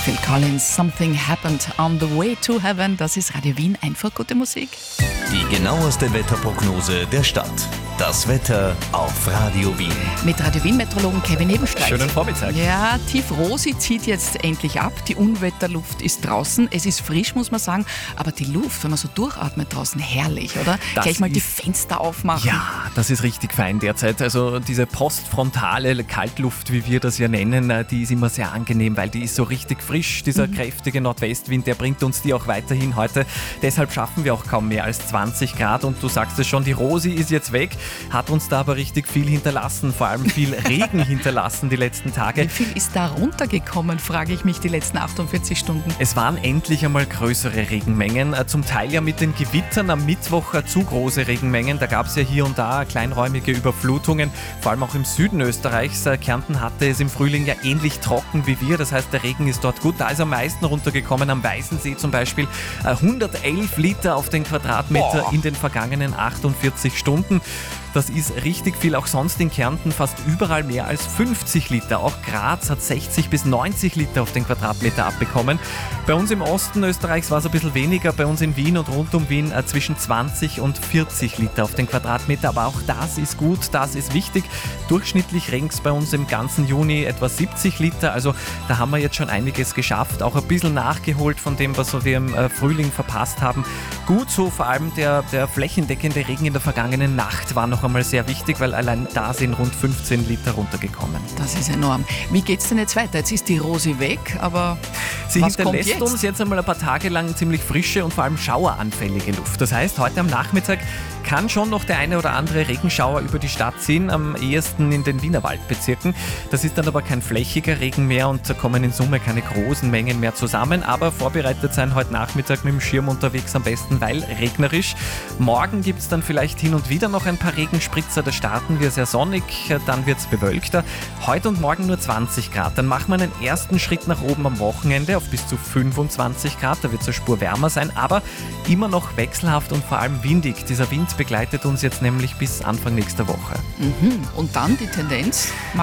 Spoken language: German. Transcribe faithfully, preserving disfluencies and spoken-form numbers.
Phil Collins, Something Happened on the Way to Heaven. Das ist Radio Wien, einfach gute Musik. Die genaueste Wetterprognose der Stadt. Das Wetter auf Radio Wien. Mit Radio Wien-Meteorologen Kevin Ebenstein. Schönen Vormittag. Ja, Tief Rosi zieht jetzt endlich ab. Die Unwetterluft ist draußen. Es ist frisch, muss man sagen. Aber die Luft, wenn man so durchatmet draußen, herrlich, oder? Das Gleich mal die ist- Fenster aufmachen. Ja, das ist richtig fein derzeit. Also diese postfrontale Kaltluft, wie wir das ja nennen, äh, die ist immer sehr angenehm, weil die ist so richtig frisch. Dieser kräftige Nordwestwind, der bringt uns die auch weiterhin heute. Deshalb schaffen wir auch kaum mehr als zwanzig Grad. Und du sagst es schon, die Rosi ist jetzt weg, hat uns da aber richtig viel hinterlassen, vor allem viel Regen hinterlassen die letzten Tage. Wie viel ist da runtergekommen, frage ich mich, die letzten achtundvierzig Stunden. Es waren endlich einmal größere Regenmengen, äh, zum Teil ja mit den Gewittern am Mittwoch äh, zu große Regenmengen. Da gab es ja hier und da kleinräumige Überflutungen, vor allem auch im Süden Österreichs. Äh, Kärnten hatte es im Frühling ja ähnlich trocken wie wir, das heißt der Regen ist dort gut. Da ist am meisten runtergekommen, am Weißensee zum Beispiel äh, hundertelf Liter auf den Quadratmeter Boah. in den vergangenen achtundvierzig Stunden. Das ist richtig viel, auch sonst in Kärnten fast überall mehr als fünfzig Liter. Auch Graz hat sechzig bis neunzig Liter auf den Quadratmeter abbekommen. Bei uns im Osten Österreichs war es ein bisschen weniger, bei uns in Wien und rund um Wien äh, zwischen zwanzig und vierzig Liter auf den Quadratmeter. Aber auch das ist gut, das ist wichtig. Durchschnittlich regnet es bei uns im ganzen Juni etwa siebzig Liter. Also da haben wir jetzt schon einiges geschafft, auch ein bisschen nachgeholt von dem, was wir im äh, Frühling verpasst haben. Gut so, vor allem der, der flächendeckende Regen in der vergangenen Nacht war noch einmal sehr wichtig, weil allein da sind rund fünfzehn Liter runtergekommen. Das ist enorm. Wie geht's denn jetzt weiter? Jetzt ist die Rosi weg, aber Sie was kommt hinterlässt jetzt? uns jetzt einmal ein paar Tage lang ziemlich frische und vor allem schaueranfällige Luft. Das heißt, heute am Nachmittag kann schon noch der eine oder andere Regenschauer über die Stadt ziehen, am ehesten in den Wiener Waldbezirken. Das ist dann aber kein flächiger Regen mehr und da kommen in Summe keine großen Mengen mehr zusammen. Aber vorbereitet sein heute Nachmittag mit dem Schirm unterwegs am besten, weil regnerisch. Morgen gibt es dann vielleicht hin und wieder noch ein paar Regenspritzer. Da starten wir sehr sonnig, dann wird es bewölkter. Heute und morgen nur zwanzig Grad. Dann machen wir einen ersten Schritt nach oben am Wochenende auf bis zu fünfundzwanzig Grad. Da wird es eine Spur wärmer sein, aber immer noch wechselhaft und vor allem windig. Dieser Wind begleitet uns jetzt nämlich bis Anfang nächster Woche. Mhm. Und dann die Tendenz?